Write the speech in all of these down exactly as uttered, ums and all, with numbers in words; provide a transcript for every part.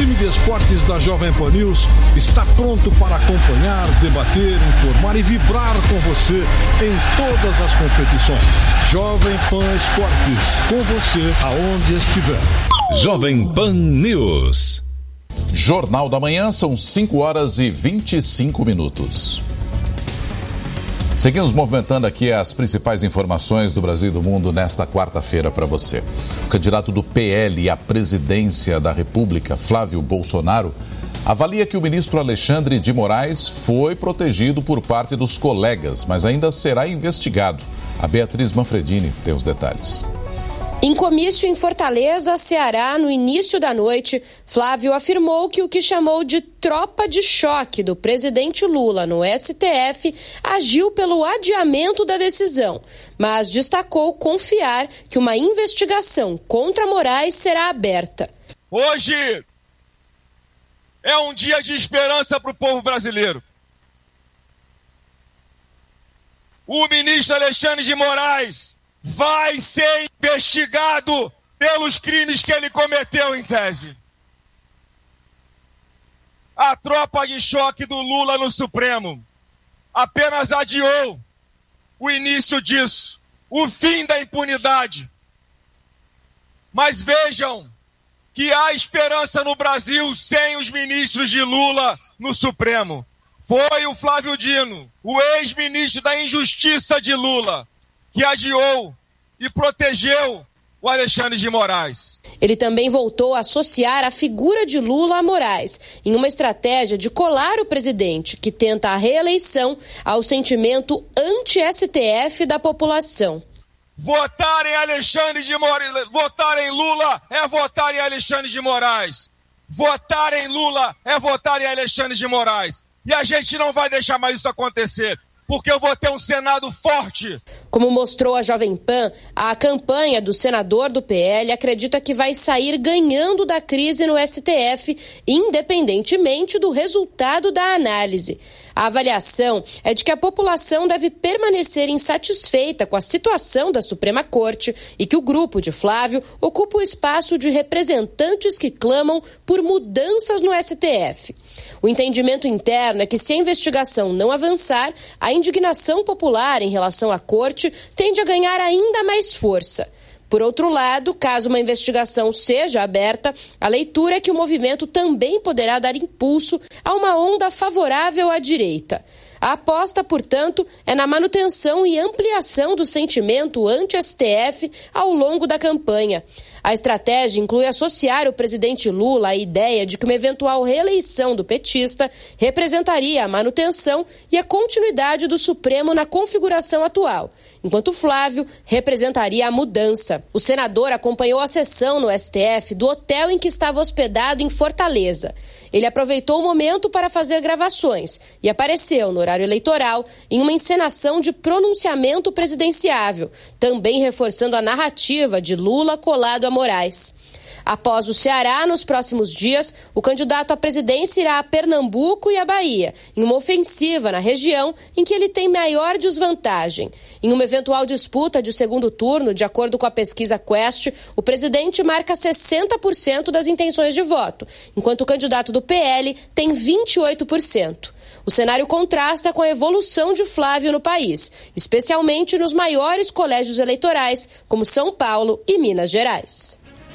time de esportes da Jovem Pan News está pronto para acompanhar, debater, informar e vibrar com você em todas as competições. Jovem Pan Esportes, com você aonde estiver. Jovem Pan News. Jornal da Manhã, são cinco horas e vinte e cinco minutos. Seguimos movimentando aqui as principais informações do Brasil e do mundo nesta quarta-feira para você. O candidato do P L à presidência da República, Flávio Bolsonaro, avalia que o ministro Alexandre de Moraes foi protegido por parte dos colegas, mas ainda será investigado. A Beatriz Manfredini tem os detalhes. Em comício em Fortaleza, Ceará, no início da noite, Flávio afirmou que o que chamou de tropa de choque do presidente Lula no S T F agiu pelo adiamento da decisão, mas destacou confiar que uma investigação contra Moraes será aberta. Hoje é um dia de esperança para o povo brasileiro. O ministro Alexandre de Moraes vai ser investigado pelos crimes que ele cometeu, em tese. A tropa de choque do Lula no Supremo apenas adiou o início disso, o fim da impunidade. Mas vejam que há esperança no Brasil sem os ministros de Lula no Supremo. Foi o Flávio Dino, o ex-ministro da Injustiça de Lula, que adiou e protegeu o Alexandre de Moraes. Ele também voltou a associar a figura de Lula a Moraes, em uma estratégia de colar o presidente, que tenta a reeleição, ao sentimento anti-S T F da população. Votar em Alexandre de Moraes, votar em Lula é votar em Alexandre de Moraes. Votar em Lula é votar em Alexandre de Moraes. E a gente não vai deixar mais isso acontecer, porque eu vou ter um Senado forte. Como mostrou a Jovem Pan, a campanha do senador do P L acredita que vai sair ganhando da crise no S T F, independentemente do resultado da análise. A avaliação é de que a população deve permanecer insatisfeita com a situação da Suprema Corte e que o grupo de Flávio ocupa o espaço de representantes que clamam por mudanças no S T F. O entendimento interno é que, se a investigação não avançar, a indignação popular em relação à corte tende a ganhar ainda mais força. Por outro lado, caso uma investigação seja aberta, a leitura é que o movimento também poderá dar impulso a uma onda favorável à direita. A aposta, portanto, é na manutenção e ampliação do sentimento anti-S T F ao longo da campanha. A estratégia inclui associar o presidente Lula à ideia de que uma eventual reeleição do petista representaria a manutenção e a continuidade do Supremo na configuração atual, enquanto Flávio representaria a mudança. O senador acompanhou a sessão no S T F do hotel em que estava hospedado em Fortaleza. Ele aproveitou o momento para fazer gravações e apareceu no horário eleitoral em uma encenação de pronunciamento presidenciável, também reforçando a narrativa de Lula colado a Moraes. Após o Ceará, nos próximos dias, o candidato à presidência irá a Pernambuco e a Bahia, em uma ofensiva na região em que ele tem maior desvantagem. Em uma eventual disputa de segundo turno, de acordo com a pesquisa Quest, o presidente marca sessenta por cento das intenções de voto, enquanto o candidato do P L tem vinte e oito por cento. O cenário contrasta com a evolução de Flávio no país, especialmente nos maiores colégios eleitorais, como São Paulo e Minas Gerais.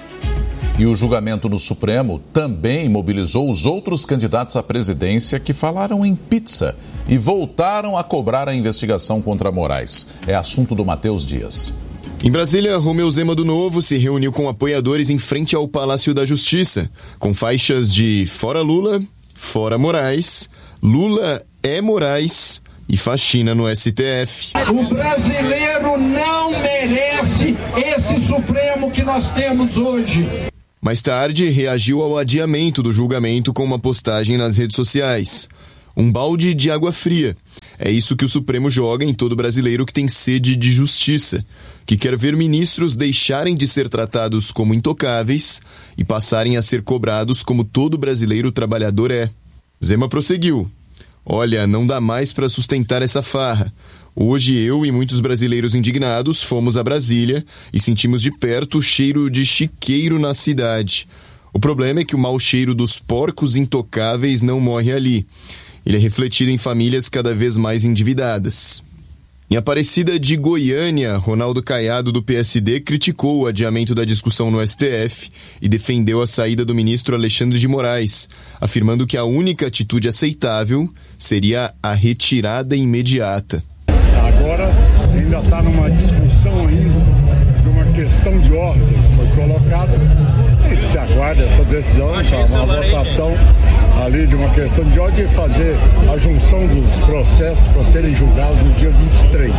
E o julgamento no Supremo também mobilizou os outros candidatos à presidência que falaram em pizza e voltaram a cobrar a investigação contra Moraes. É assunto do Matheus Dias. Em Brasília, Romeu Zema do Novo se reuniu com apoiadores em frente ao Palácio da Justiça, com faixas de Fora Lula, Fora Moraes, Lula é Moraes e faxina no S T F. O brasileiro não merece esse Supremo que nós temos hoje. Mais tarde, reagiu ao adiamento do julgamento com uma postagem nas redes sociais. Um balde de água fria. É isso que o Supremo joga em todo brasileiro que tem sede de justiça, que quer ver ministros deixarem de ser tratados como intocáveis e passarem a ser cobrados como todo brasileiro trabalhador é. Zema prosseguiu. Olha, não dá mais para sustentar essa farra. Hoje eu e muitos brasileiros indignados fomos a Brasília e sentimos de perto o cheiro de chiqueiro na cidade. O problema é que o mau cheiro dos porcos intocáveis não morre ali. Ele é refletido em famílias cada vez mais endividadas. Em Aparecida de Goiânia, Ronaldo Caiado, do P S D, criticou o adiamento da discussão no S T F e defendeu a saída do ministro Alexandre de Moraes, afirmando que a única atitude aceitável seria a retirada imediata. Agora ainda está numa discussão ainda de uma questão de ordem que foi colocada. E se aguarda essa decisão, tá, uma votação ali de uma questão de ordem e fazer a junção dos processos para serem julgados no dia vinte e três.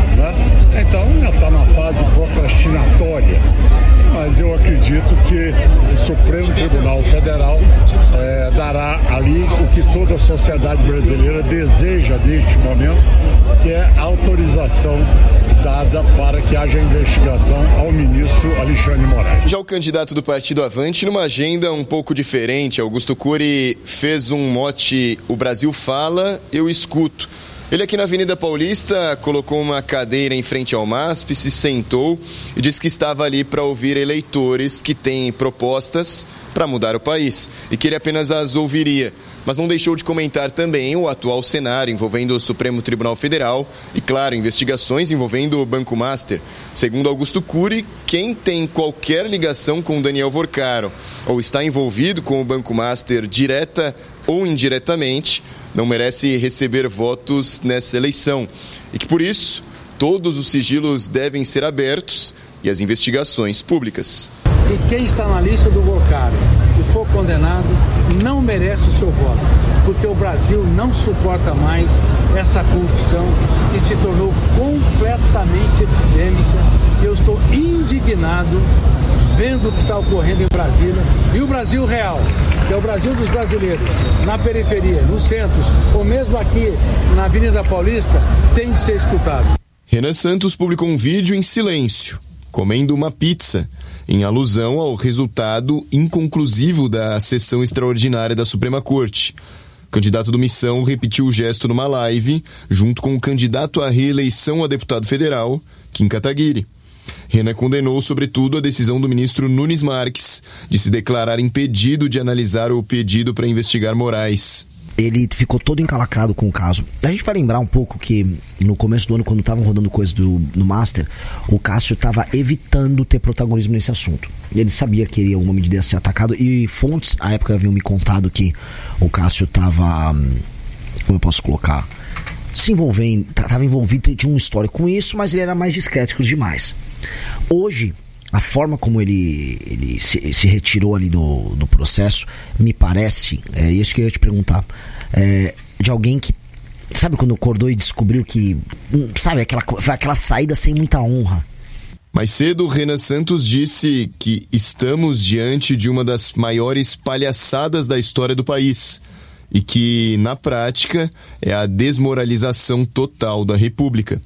Né? Então ainda está na fase procrastinatória. Mas eu acredito que o Supremo Tribunal Federal é, dará ali o que toda a sociedade brasileira deseja neste momento, que é a autorização dada para que haja investigação ao ministro Alexandre de Moraes. Já o candidato do Partido Avante, numa agenda um pouco diferente, Augusto Cury fez um mote: o Brasil fala, eu escuto. Ele aqui na Avenida Paulista colocou uma cadeira em frente ao M A S P, se sentou e disse que estava ali para ouvir eleitores que têm propostas para mudar o país e que ele apenas as ouviria. Mas não deixou de comentar também o atual cenário envolvendo o Supremo Tribunal Federal e, claro, investigações envolvendo o Banco Master. Segundo Augusto Cury, quem tem qualquer ligação com Daniel Vorcaro ou está envolvido com o Banco Master direta ou indiretamente não merece receber votos nessa eleição e que, por isso, todos os sigilos devem ser abertos e as investigações públicas. E quem está na lista do Vorcaro e for condenado não merece o seu voto, porque o Brasil não suporta mais essa corrupção que se tornou completamente epidêmica. Eu estou indignado vendo o que está ocorrendo em Brasília, e o Brasil real, que é o Brasil dos brasileiros, na periferia, nos centros, ou mesmo aqui na Avenida Paulista, tem de ser escutado. Renan Santos publicou um vídeo em silêncio, comendo uma pizza, em alusão ao resultado inconclusivo da sessão extraordinária da Suprema Corte. O candidato do Missão repetiu o gesto numa live, junto com o candidato à reeleição a deputado federal, Kim Kataguiri. Renan condenou, sobretudo, a decisão do ministro Nunes Marques de se declarar impedido de analisar o pedido para investigar Moraes. Ele ficou todo encalacrado com o caso. A gente vai lembrar um pouco que no começo do ano, quando estavam rodando coisas do, no Master, o Cássio estava evitando ter protagonismo nesse assunto. Ele sabia que iria uma medida ser atacado, e fontes, à época, haviam me contado que o Cássio estava, como eu posso colocar, se envolvendo, estava envolvido, tinha um histórico com isso, mas ele era mais discreto demais. Hoje, a forma como ele, ele se, se retirou ali do, do processo, me parece, é isso que eu ia te perguntar, é, de alguém que, sabe, quando acordou e descobriu que, sabe, aquela, aquela saída sem muita honra. Mais cedo, Renan Santos disse que estamos diante de uma das maiores palhaçadas da história do país e que, na prática, é a desmoralização total da República.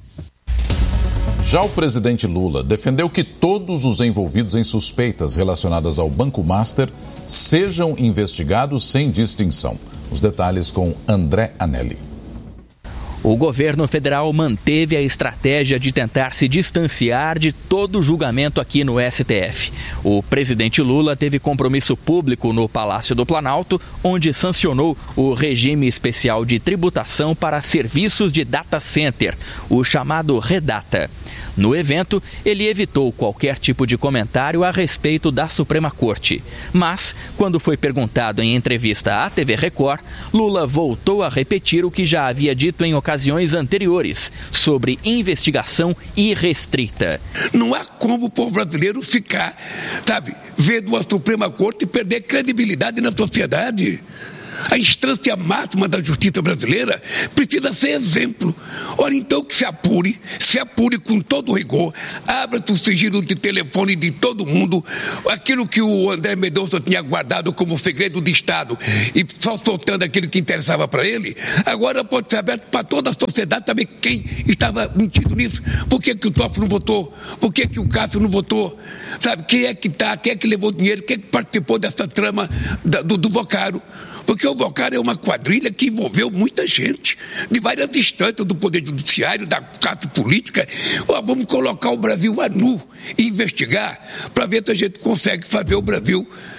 Já o presidente Lula defendeu que todos os envolvidos em suspeitas relacionadas ao Banco Master sejam investigados sem distinção. Os detalhes com André Anelli. O governo federal manteve a estratégia de tentar se distanciar de todo o julgamento aqui no S T F. O presidente Lula teve compromisso público no Palácio do Planalto, onde sancionou o regime especial de tributação para serviços de data center, o chamado Redata. No evento, ele evitou qualquer tipo de comentário a respeito da Suprema Corte. Mas, quando foi perguntado em entrevista à T V Record, Lula voltou a repetir o que já havia dito em ocasiões anteriores, sobre investigação irrestrita. Não há como o povo brasileiro ficar, sabe, vendo a Suprema Corte perder credibilidade na sociedade. A instância máxima da justiça brasileira precisa ser exemplo. Ora, então que se apure, se apure com todo rigor, abra-se o sigilo de telefone de todo mundo, aquilo que o André Mendonça tinha guardado como segredo de Estado e só soltando aquilo que interessava para ele, agora pode ser aberto para toda a sociedade saber quem estava mentindo nisso. Por que que o Toffoli não votou? Por que que o Cássio não votou? Sabe, quem é que está, quem é que levou dinheiro, quem é que participou dessa trama da, do, do Vorcaro? Porque o Vorcaro é uma quadrilha que envolveu muita gente, de várias instâncias do Poder Judiciário, da classe política. Ó, vamos colocar o Brasil a nu e investigar para ver se a gente consegue fazer o Brasil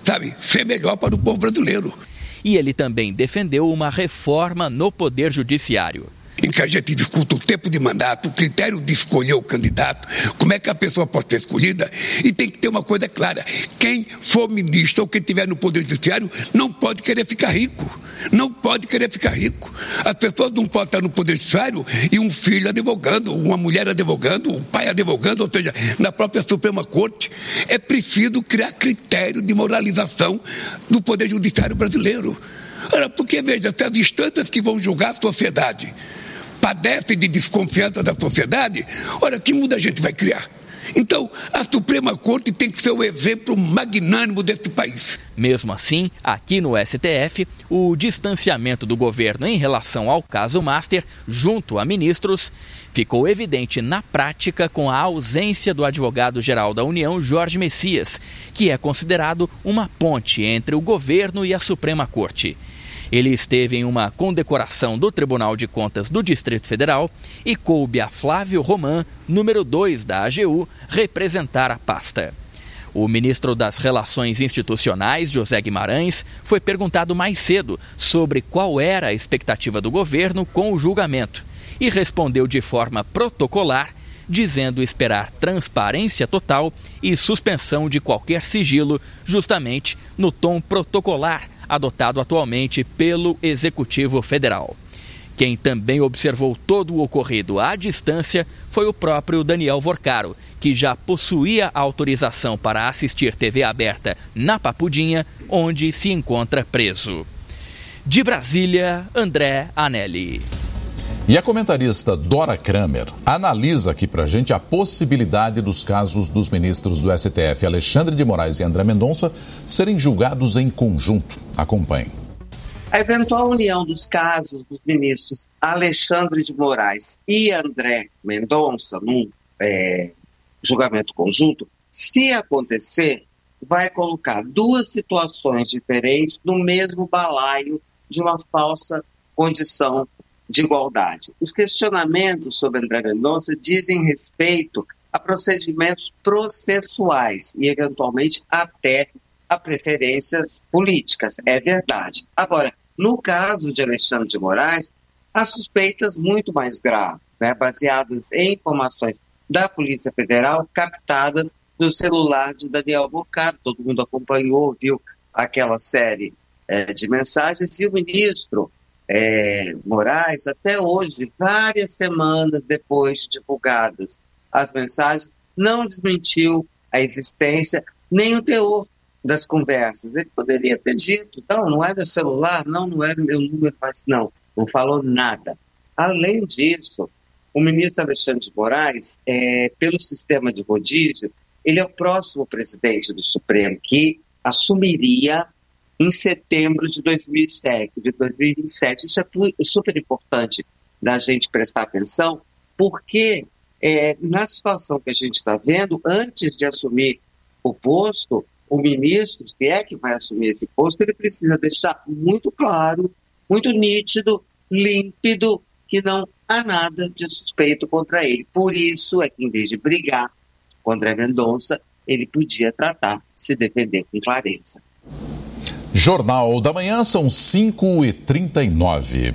sabe, ser melhor para o povo brasileiro. E ele também defendeu uma reforma no Poder Judiciário. Em que a gente discuta o tempo de mandato, o critério de escolher o candidato, como é que a pessoa pode ser escolhida, e tem que ter uma coisa clara: quem for ministro ou quem estiver no Poder Judiciário não pode querer ficar rico, não pode querer ficar rico. As pessoas não podem estar no Poder Judiciário e um filho advogando, uma mulher advogando, um pai advogando, ou seja, na própria Suprema Corte. É preciso criar critério de moralização do Poder Judiciário brasileiro. Ora, porque, veja, se as instâncias que vão julgar a sociedade padecem de desconfiança da sociedade, olha, que mundo a gente vai criar? Então, a Suprema Corte tem que ser o exemplo magnânimo desse país. Mesmo assim, aqui no S T F, o distanciamento do governo em relação ao caso Master, junto a ministros, ficou evidente na prática com a ausência do advogado-geral da União, Jorge Messias, que é considerado uma ponte entre o governo e a Suprema Corte. Ele esteve em uma condecoração do Tribunal de Contas do Distrito Federal e coube a Flávio Roman, número dois da A G U, representar a pasta. O ministro das Relações Institucionais, José Guimarães, foi perguntado mais cedo sobre qual era a expectativa do governo com o julgamento e respondeu de forma protocolar, dizendo esperar transparência total e suspensão de qualquer sigilo, justamente no tom protocolar adotado atualmente pelo Executivo Federal. Quem também observou todo o ocorrido à distância foi o próprio Daniel Vorcaro, que já possuía autorização para assistir T V aberta na Papudinha, onde se encontra preso. De Brasília, André Anelli. E a comentarista Dora Kramer analisa aqui pra gente a possibilidade dos casos dos ministros do S T F, Alexandre de Moraes e André Mendonça, serem julgados em conjunto. Acompanhe. A eventual união dos casos dos ministros Alexandre de Moraes e André Mendonça num é, julgamento conjunto, se acontecer, vai colocar duas situações diferentes no mesmo balaio de uma falsa condição de igualdade. Os questionamentos sobre André Mendonça dizem respeito a procedimentos processuais e, eventualmente, até a preferências políticas. É verdade. Agora, no caso de Alexandre de Moraes, há suspeitas muito mais graves, né, baseadas em informações da Polícia Federal captadas no celular de Daniel Vorcaro. Todo mundo acompanhou, viu aquela série é, de mensagens, e o ministro É, Moraes, até hoje, várias semanas depois de divulgadas as mensagens, não desmentiu a existência nem o teor das conversas. Ele poderia ter dito, não, não é meu celular, não, não é meu número, mas não, não falou nada. Além disso, o ministro Alexandre de Moraes, é, pelo sistema de rodízio, ele é o próximo presidente do Supremo, que assumiria em setembro de dois mil e sete, de dois mil e vinte e sete. Isso é super importante da gente prestar atenção, porque é, na situação que a gente está vendo, antes de assumir o posto, o ministro, se é que vai assumir esse posto, ele precisa deixar muito claro, muito nítido, límpido, que não há nada de suspeito contra ele. Por isso é que, em vez de brigar com André Mendonça, ele podia tratar, se defender com clareza. Jornal da Manhã, são cinco e trinta e nove.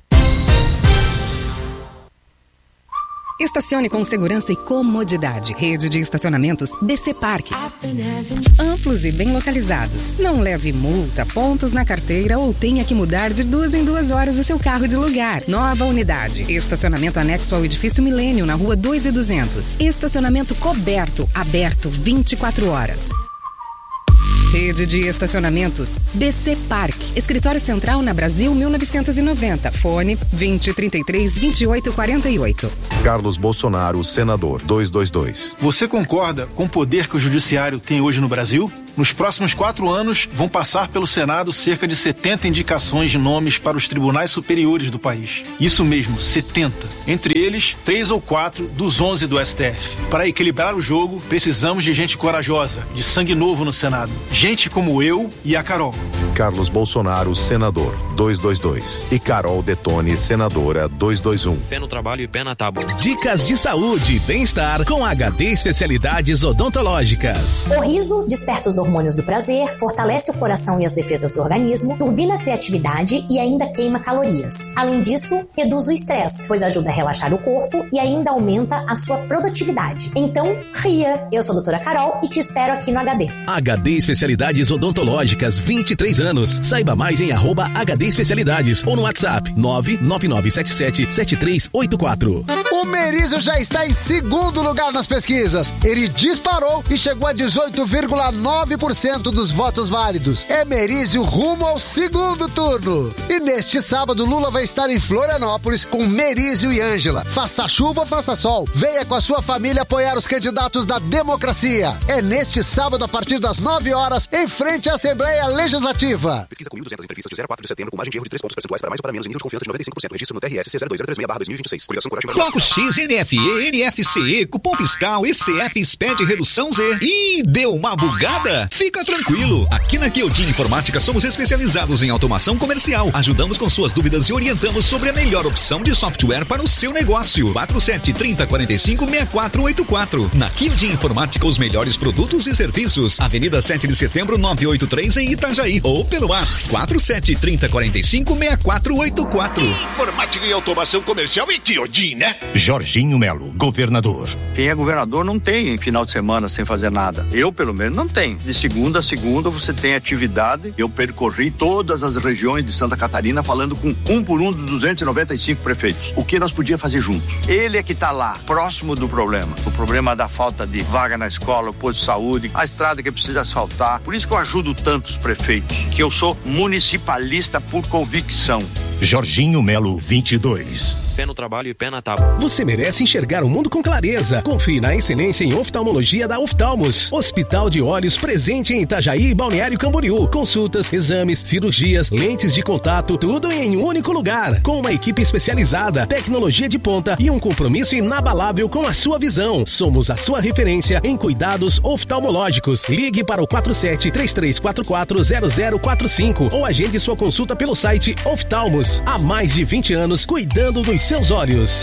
Estacione com segurança e comodidade. Rede de estacionamentos B C Parque. Amplos e bem localizados. Não leve multa, pontos na carteira ou tenha que mudar de duas em duas horas o seu carro de lugar. Nova unidade. Estacionamento anexo ao edifício Milênio, na rua dois e duzentos. Estacionamento coberto, aberto vinte e quatro horas. Rede de estacionamentos B C Parque. Escritório Central na Brasil mil novecentos e noventa. Fone vinte, trinta e três, vinte e oito, quarenta e oito. Carlos Bolsonaro, senador, duzentos e vinte e dois. Você concorda com o poder que o judiciário tem hoje no Brasil? Nos próximos quatro anos, vão passar pelo Senado cerca de setenta indicações de nomes para os tribunais superiores do país. Isso mesmo, setenta. Entre eles, três ou quatro dos onze do S T F. Para equilibrar o jogo, precisamos de gente corajosa, de sangue novo no Senado. Gente como eu e a Carol. Carlos Bolsonaro, senador, duzentos e vinte e dois. E Carol Detone, senadora, duzentos e vinte e um. Fé no trabalho e pé na tábua. Dicas de saúde e bem-estar com H D Especialidades Odontológicas. O riso desperta os hormônios hormônios do prazer, fortalece o coração e as defesas do organismo, turbina a criatividade e ainda queima calorias. Além disso, reduz o estresse, pois ajuda a relaxar o corpo e ainda aumenta a sua produtividade. Então, ria! Eu sou a doutora Carol e te espero aqui no H D. H D Especialidades Odontológicas, vinte e três anos. Saiba mais em arroba H D Especialidades ou no WhatsApp nove nove nove sete sete sete três oito quatro. O Merizio já está em segundo lugar nas pesquisas. Ele disparou e chegou a dezoito vírgula nove por cento dos votos válidos. É Merizio rumo ao segundo turno. E neste sábado, Lula vai estar em Florianópolis com Merizio e Ângela. Faça chuva ou faça sol, venha com a sua família apoiar os candidatos da democracia. É neste sábado, a partir das nove horas, em frente à Assembleia Legislativa. Pesquisa com mil e duzentas entrevistas de zero a quatro de setembro, com margem de erro de três pontos percentuais para mais ou para menos, em nível de confiança de noventa e cinco por cento. Registro no T R S C zero dois zero três seis barra dois mil e vinte e seis. Coligação Coragem Brasileira. Bloco X, N F E, N F C E, cupom fiscal, E C F, S P E D, redução Z. Ih, deu uma bugada? Fica tranquilo. Aqui na Kildin Informática somos especializados em automação comercial. Ajudamos com suas dúvidas e orientamos sobre a melhor opção de software para o seu negócio. quatro sete três zero quatro cinco seis quatro oito quatro. Na Kildin Informática, os melhores produtos e serviços. Avenida sete de setembro, novecentos e oitenta e três, em Itajaí. Ou pelo WhatsApp quatro sete três zero quatro cinco seis quatro oito quatro. Informática e automação comercial em Kildin, né? Jorginho Melo, governador. Quem é governador não tem final de semana sem fazer nada. Eu, pelo menos, não tenho. De segunda a segunda você tem atividade. Eu percorri todas as regiões de Santa Catarina falando com um por um dos duzentos e noventa e cinco prefeitos. O que nós podíamos fazer juntos? Ele é que está lá, próximo do problema. O problema da falta de vaga na escola, o posto de saúde, a estrada que precisa asfaltar. Por isso que eu ajudo tantos prefeitos, que eu sou municipalista por convicção. Jorginho Melo, vinte e dois. Pé no trabalho e pé na tábua. Você merece enxergar o mundo com clareza. Confie na excelência em oftalmologia da Oftalmos. Hospital de Olhos presente em Itajaí e Balneário Camboriú. Consultas, exames, cirurgias, lentes de contato, tudo em um único lugar. Com uma equipe especializada, tecnologia de ponta e um compromisso inabalável com a sua visão. Somos a sua referência em cuidados oftalmológicos. Ligue para o quatro sete três três quatro quatro zero zero quatro cinco ou agende sua consulta pelo site Oftalmos. Há mais de vinte anos cuidando dos seus olhos.